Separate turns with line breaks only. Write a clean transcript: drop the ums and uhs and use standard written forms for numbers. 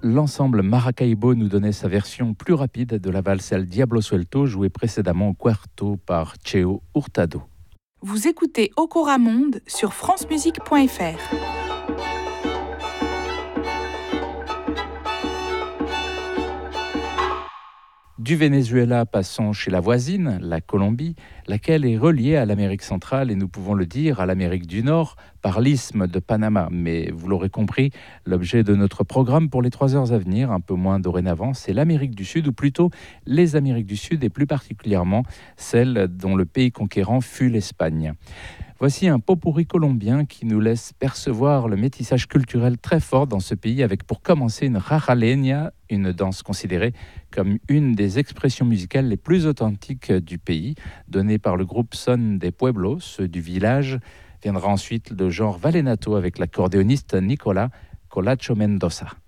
l'ensemble Maracaibo nous donnait sa version plus rapide de la valse El Diablo Suelto, jouée précédemment au quarto par Cheo Hurtado.
Vous écoutez Okora Monde sur francemusique.fr.
Du Venezuela, passons chez la voisine, la Colombie, laquelle est reliée à l'Amérique centrale et nous pouvons le dire à l'Amérique du Nord par l'isthme de Panama. Mais vous l'aurez compris, l'objet de notre programme pour les 3 heures à venir, un peu moins dorénavant, c'est l'Amérique du Sud, ou plutôt les Amériques du Sud et plus particulièrement celle dont le pays conquérant fut l'Espagne. Voici un pot-pourri colombien qui nous laisse percevoir le métissage culturel très fort dans ce pays, avec pour commencer une rajaleña, une danse considérée comme une des expressions musicales les plus authentiques du pays, donnée par le groupe Son des Pueblos, ceux du village. Viendra ensuite le genre vallenato avec l'accordéoniste Nicolas Colacho Mendoza.